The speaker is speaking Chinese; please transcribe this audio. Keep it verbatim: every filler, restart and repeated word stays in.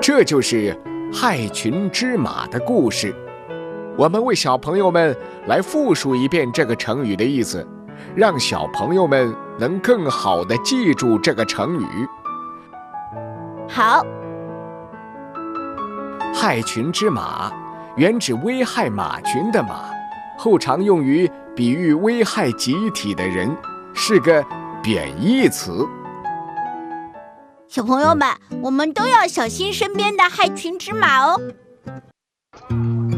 这就是害群之马的故事。我们为小朋友们来复述一遍这个成语的意思，让小朋友们能更好地记住这个成语。 好。 害群之马原指危害马群的马，后常用于比喻危害集体的人，是个贬义词。 小朋友们，我们都要小心身边的害群之马哦。